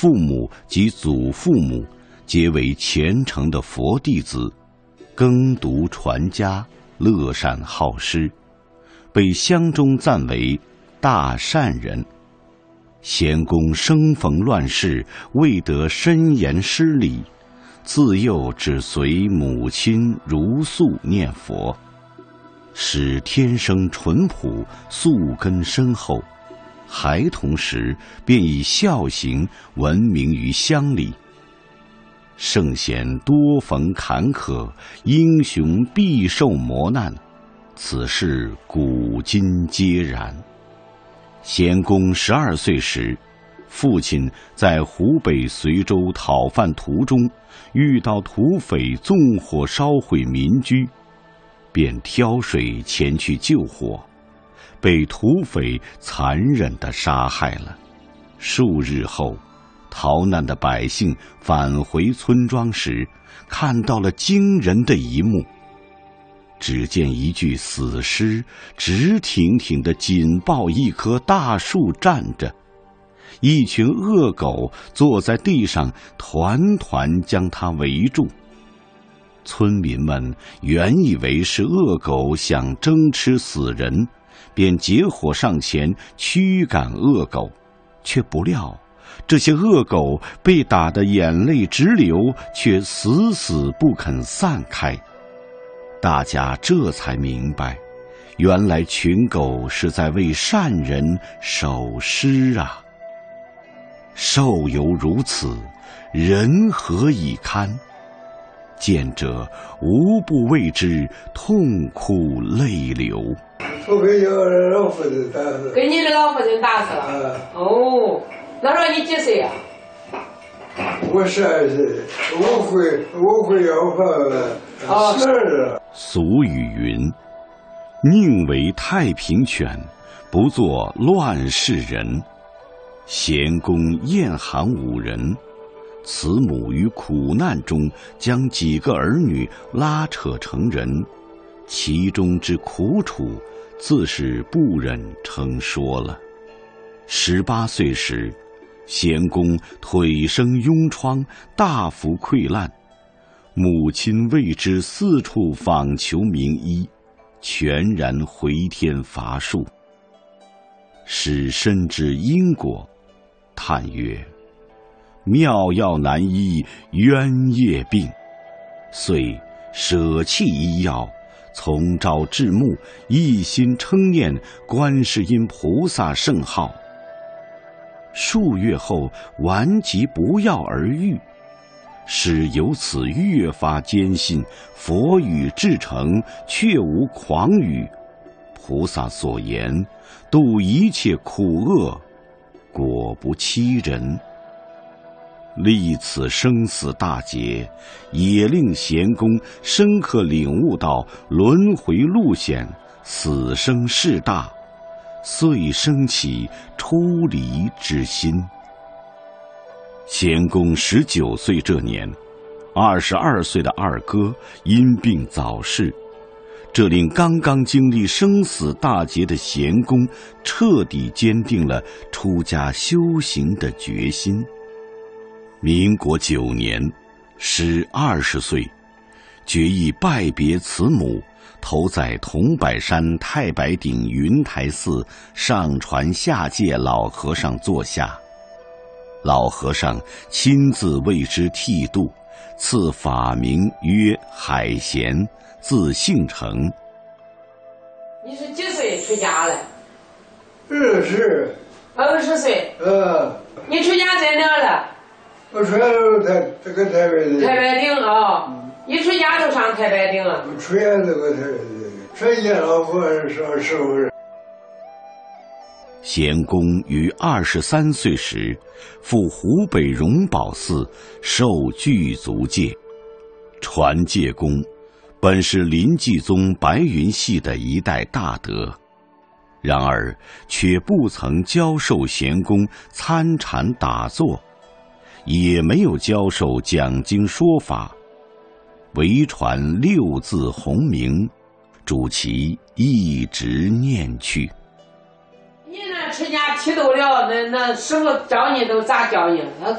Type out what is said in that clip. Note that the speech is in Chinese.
父母及祖父母皆为虔诚的佛弟子，耕读传家，乐善好施，被乡中赞为大善人。贤公生逢乱世，未得深严师礼，自幼只随母亲如素念佛，使天生淳朴，素根深厚。孩童时便以孝行闻名于乡里。圣贤多逢坎坷，英雄必受磨难，此事古今皆然。贤公12岁时，父亲在湖北随州讨饭途中遇到土匪纵火烧毁民居，便挑水前去救火，被土匪残忍地杀害了。数日后，逃难的百姓返回村庄时，看到了惊人的一幕。只见一具死尸直挺挺地紧抱一棵大树站着，一群恶狗坐在地上团团将它围住。村民们原以为是恶狗想争吃死人，便结伙上前驱赶恶狗，却不料这些恶狗被打得眼泪直流，却死死不肯散开。大家这才明白，原来群狗是在为善人守尸啊！兽犹如此，人何以堪？见者无不为之痛哭泪流。 我给老夫人打死。 给你的老夫人打死了？哦，那时候你几岁呀？ 我12岁，我会要饭12。 俗语云：宁为太平犬，不做乱世人。贤公厌寒5人，慈母于苦难中将几个儿女拉扯成人，其中之苦楚，自是不忍称说了。18岁时，贤公腿生痈疮，大幅溃烂，母亲为之四处访求名医，全然回天乏术。使深知因果，叹曰：妙药难医冤业病，遂舍弃医药，从朝至暮，一心称念观世音菩萨圣号。数月后，顽疾不药而愈，使由此越发坚信佛语至诚，确无诳语。菩萨所言，度一切苦厄，果不欺人。历此生死大劫，也令贤公深刻领悟到轮回路险，死生事大，遂生起出离之心。贤公19岁这年，22岁的二哥因病早逝，这令刚刚经历生死大劫的贤公彻底坚定了出家修行的决心。民国9年，时20岁，决意拜别慈母，投在桐柏山太白顶云台寺上传下界老和尚座下。老和尚亲自为之剃度，赐法名曰海贤，字姓成。 你是几岁出家了 20 岁。你出家在哪了？ 我出家都这个台北的。 太白顶啊！一出家就上太白顶了。 我出家这个台北的，出家老和尚上15人。 贤公于23岁时，赴湖北荣宝寺受具足戒。传戒公本是临济宗白云系的一代大德，然而却不曾教授贤公参禅打坐，也没有教授讲经说法，唯传6字洪名，主其一直念去。 你那出家剃度了，那师傅教你都咋教你？